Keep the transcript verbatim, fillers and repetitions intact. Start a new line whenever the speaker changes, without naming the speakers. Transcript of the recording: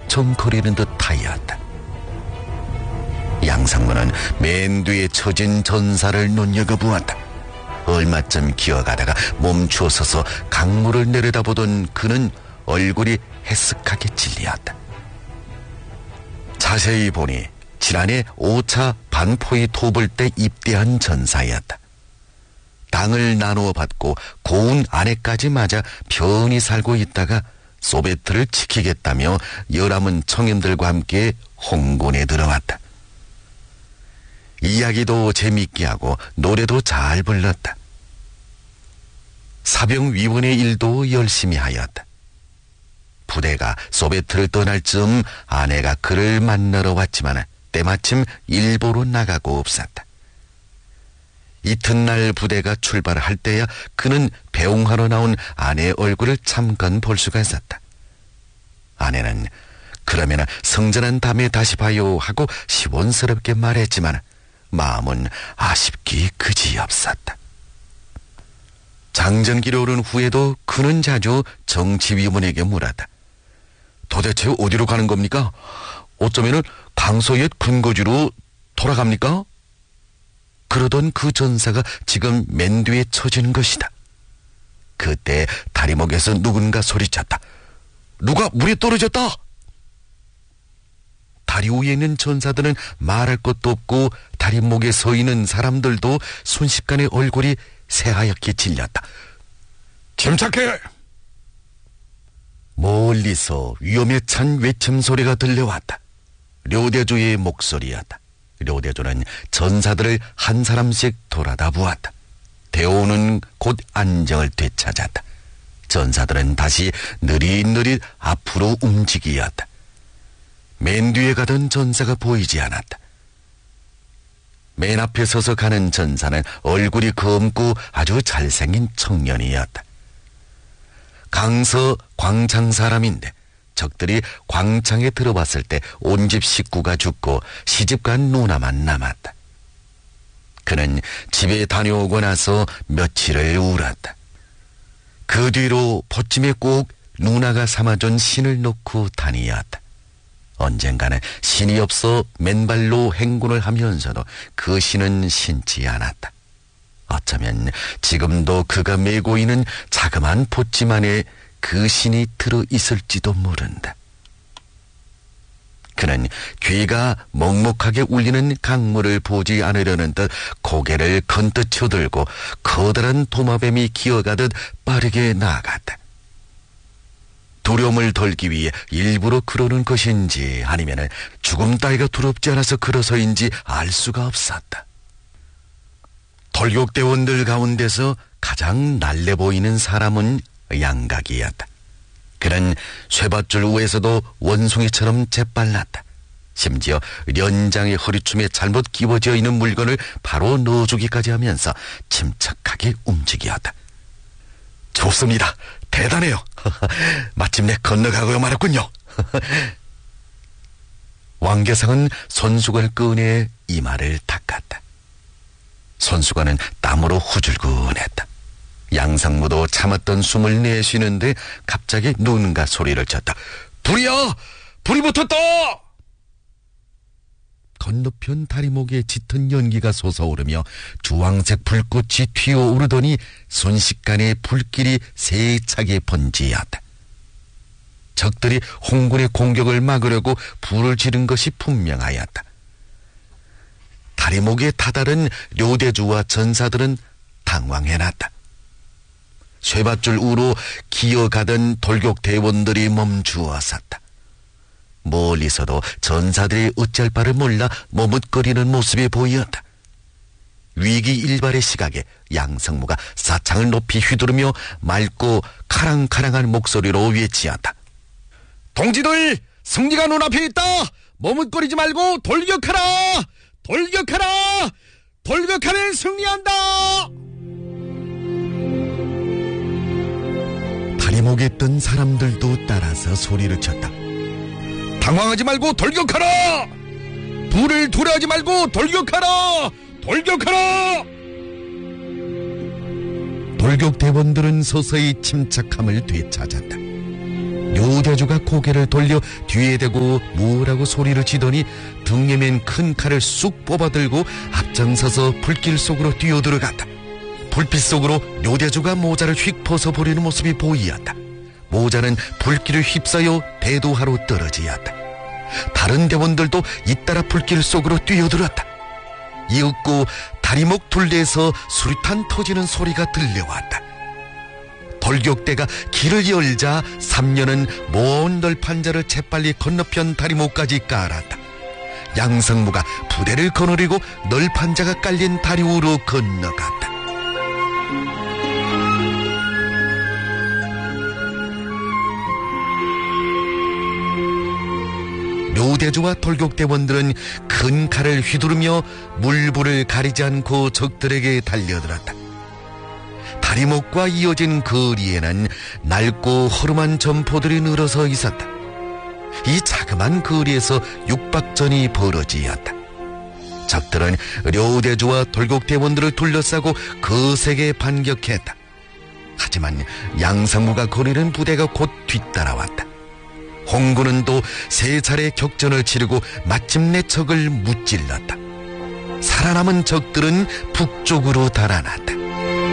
휘청거리는 듯 하였다. 양상무는 맨 뒤에 처진 전사를 눈여겨보았다. 얼마쯤 기어가다가 멈추어 서서 강물을 내려다보던 그는 얼굴이 해쓱하게 질리었다. 자세히 보니 지난해 오 차 반포위 토벌 때 입대한 전사였다. 땅을 나누어 받고 고운 아내까지 맞아 편히 살고 있다가 소베트를 지키겠다며 열함은 청년들과 함께 홍군에 들어왔다. 이야기도 재미있게 하고 노래도 잘 불렀다. 사병 위원의 일도 열심히 하였다. 부대가 소베트를 떠날 즈음 아내가 그를 만나러 왔지만 때마침 일보로 나가고 없었다. 이튿날 부대가 출발할 때야 그는 배웅하러 나온 아내의 얼굴을 잠깐 볼 수가 있었다. 아내는 그러면 성전한 다음에 다시 봐요 하고 시원스럽게 말했지만 마음은 아쉽기 그지없었다. 장전길에 오른 후에도 그는 자주 정치위원에게 물었다. 도대체 어디로 가는 겁니까? 어쩌면 강서옛 근거지로 돌아갑니까? 그러던 그 전사가 지금 맨 뒤에 처지는 것이다. 그때 다리목에서 누군가 소리쳤다. 누가 물에 떨어졌다! 다리 위에 있는 전사들은 말할 것도 없고 다리목에 서 있는 사람들도 순식간에 얼굴이 새하얗게 질렸다. 침착해! 멀리서 위험에 찬 외침 소리가 들려왔다. 료대조의 목소리였다. 료대조는 전사들을 한 사람씩 돌아다 보았다. 대오는 곧 안정을 되찾았다. 전사들은 다시 느릿느릿 앞으로 움직이었다. 맨 뒤에 가던 전사가 보이지 않았다. 맨 앞에 서서 가는 전사는 얼굴이 검고 아주 잘생긴 청년이었다. 강서 광창 사람인데 적들이 광창에 들어왔을 때 온 집 식구가 죽고 시집간 누나만 남았다. 그는 집에 다녀오고 나서 며칠을 울었다. 그 뒤로 보찜에 꼭 누나가 삼아준 신을 놓고 다니었다. 언젠가는 신이 없어 맨발로 행군을 하면서도 그 신은 신지 않았다. 어쩌면 지금도 그가 메고 있는 자그마한 보찜 안에 그 신이 들어있을지도 모른다. 그는 귀가 먹먹하게 울리는 강물을 보지 않으려는 듯 고개를 건뜻 쳐들고 커다란 도마뱀이 기어가듯 빠르게 나아갔다. 두려움을 덜기 위해 일부러 그러는 것인지 아니면 죽음 따위가 두렵지 않아서 그러서인지 알 수가 없었다. 돌격대원들 가운데서 가장 날래 보이는 사람은 양각이었다. 그는 쇠밧줄 위에서도 원숭이처럼 재빨랐다. 심지어 련장의 허리춤에 잘못 끼워져 있는 물건을 바로 넣어주기까지 하면서 침착하게 움직였다. 좋습니다. 대단해요. 마침내 건너가고야 말았군요. 왕계상은 손수건을 꺼내 이마를 닦았다. 손수건은 땀으로 후줄근했다. 양상무도 참았던 숨을 내쉬는데 갑자기 누군가 소리를 쳤다. 불이야! 불이 붙었다! 건너편 다리목에 짙은 연기가 솟아오르며 주황색 불꽃이 튀어오르더니 순식간에 불길이 세차게 번지었다. 적들이 홍군의 공격을 막으려고 불을 지른 것이 분명하였다. 다리목에 다다른 료대주와 전사들은 당황해놨다. 쇠밧줄 우로 기어가던 돌격대원들이 멈추었었다. 멀리서도 전사들이 어쩔 바를 몰라 머뭇거리는 모습이 보였다. 위기일발의 시각에 양성무가 사창을 높이 휘두르며 맑고 카랑카랑한 목소리로 외치었다. 동지들, 승리가 눈앞에 있다. 머뭇거리지 말고 돌격하라. 돌격하라. 돌격하면 승리한다. 다리목에 있던 사람들도 따라서 소리를 쳤다. 당황하지 말고 돌격하라! 불을 두려워하지 말고 돌격하라! 돌격하라! 돌격대원들은 서서히 침착함을 되찾았다. 료대주가 고개를 돌려 뒤에 대고 뭐라고 소리를 치더니 등에 맨 큰 칼을 쑥 뽑아들고 앞장서서 불길 속으로 뛰어들어갔다. 불빛 속으로 료대주가 모자를 휙 벗어버리는 모습이 보이었다. 모자는 불길을 휩싸여 대도하로 떨어지었다. 다른 대원들도 잇따라 불길 속으로 뛰어들었다. 이윽고 다리목 둘레에서 수류탄 터지는 소리가 들려왔다. 돌격대가 길을 열자 삼녀는 먼 널판자를 재빨리 건너편 다리목까지 깔았다. 양상무가 부대를 거느리고 널판자가 깔린 다리 위로 건너갔다. 료대주와 돌격대원들은 큰 칼을 휘두르며 물불을 가리지 않고 적들에게 달려들었다. 다리목과 이어진 거리에는 낡고 허름한 점포들이 늘어서 있었다. 이 자그만 거리에서 육박전이 벌어지었다. 적들은 료대주와 돌격대원들을 둘러싸고 거세게 반격했다. 하지만 양상무가 거느리는 부대가 곧 뒤따라왔다. 홍군은 또 세 차례 격전을 치르고 마침내 적을 무찔렀다. 살아남은 적들은 북쪽으로 달아났다.